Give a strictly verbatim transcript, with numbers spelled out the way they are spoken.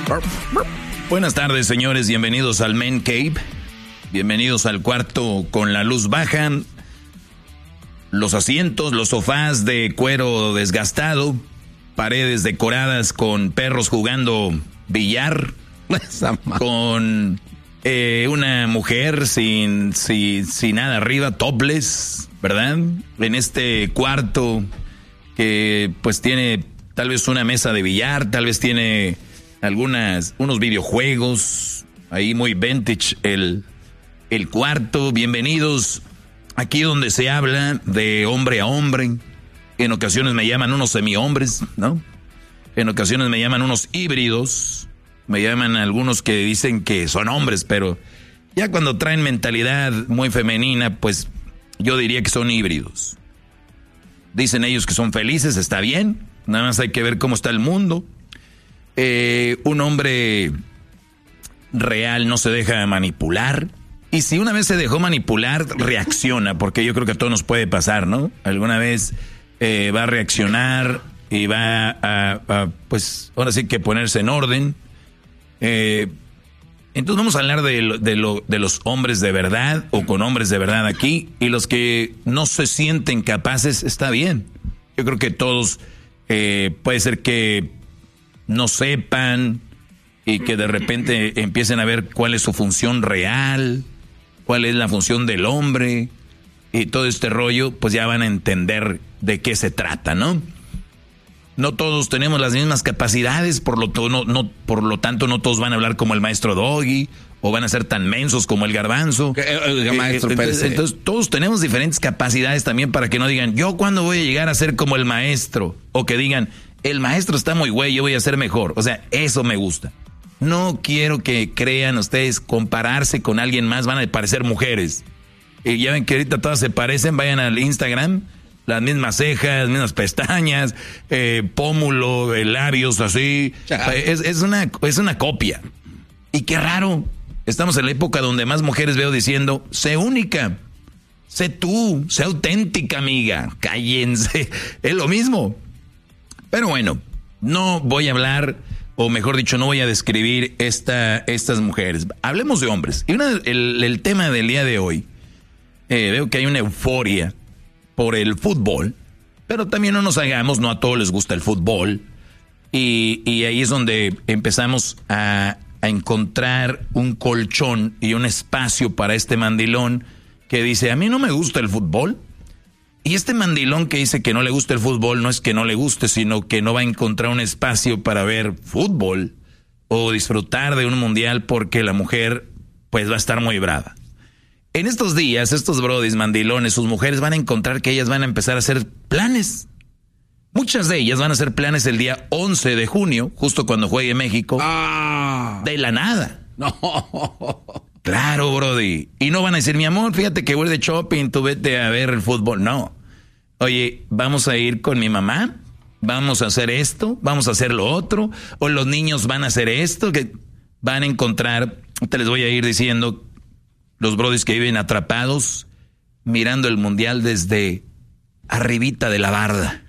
Buenas tardes, señores. Bienvenidos al Men Cave. Bienvenidos al cuarto con la luz baja. Los asientos, los sofás de cuero desgastado. Paredes decoradas con perros jugando billar. Con eh, una mujer sin, sin, sin nada arriba, topless, ¿verdad? En este cuarto que pues tiene tal vez una mesa de billar, tal vez tiene algunas, unos videojuegos, ahí muy vintage el, el cuarto. Bienvenidos aquí donde se habla de hombre a hombre. En ocasiones me llaman unos semi-hombres, ¿no? En ocasiones me llaman unos híbridos. Me llaman algunos que dicen que son hombres, pero ya cuando traen mentalidad muy femenina, pues yo diría que son híbridos. Dicen ellos que son felices, está bien. Nada más hay que ver cómo está el mundo. Eh, un hombre real no se deja manipular. Y si una vez se dejó manipular, reacciona, porque yo creo que a todos nos puede pasar, ¿no? Alguna vez eh, va a reaccionar y va a, a, pues, ahora sí que ponerse en orden. Eh, entonces vamos a hablar de, lo, de, lo, de los hombres de verdad o con hombres de verdad aquí, y los que no se sienten capaces, está bien. Yo creo que todos eh, puede ser que no sepan y que de repente empiecen a ver cuál es su función real, cuál es la función del hombre y todo este rollo, pues ya van a entender de qué se trata, ¿no? No todos tenemos las mismas capacidades, por lo, to- no, no, por lo tanto no todos van a hablar como el maestro Doggy o van a ser tan mensos como el Garbanzo. El, el maestro eh, entonces, entonces todos tenemos diferentes capacidades también, para que no digan, yo cuándo voy a llegar a ser como el maestro, o que digan, el maestro está muy güey, yo voy a ser mejor. O sea, eso me gusta. No quiero que crean ustedes compararse con alguien más, van a parecer mujeres. Y ya ven que ahorita todas se parecen, vayan al Instagram. Las mismas cejas, mismas pestañas, eh, pómulo, eh, labios así. Es, es, una, es una copia. Y qué raro. Estamos en la época donde más mujeres veo diciendo, sé única, sé tú, sé auténtica, amiga. Cállense. Es lo mismo. Pero bueno, no voy a hablar, o mejor dicho, no voy a describir esta, estas mujeres. Hablemos de hombres. Y una, el, el tema del día de hoy, eh, veo que hay una euforia por el fútbol, pero también no nos hagamos, no a todos les gusta el fútbol, y, y ahí es donde empezamos a, a encontrar un colchón y un espacio para este mandilón que dice, a mí no me gusta el fútbol. Y este mandilón que dice que no le gusta el fútbol no es que no le guste, sino que no va a encontrar un espacio para ver fútbol o disfrutar de un mundial, porque la mujer pues va a estar muy brava. En estos días, estos brodis mandilones, sus mujeres van a encontrar que ellas van a empezar a hacer planes. Muchas de ellas van a hacer planes el día once de junio, justo cuando juegue México. Ah. De la nada. No. Claro, brody. Y no van a decir, mi amor, fíjate que voy de shopping, tú vete a ver el fútbol. No. Oye, vamos a ir con mi mamá, vamos a hacer esto, vamos a hacer lo otro, o los niños van a hacer esto, que van a encontrar, te les voy a ir diciendo, los brodis que viven atrapados, mirando el mundial desde arribita de la barda.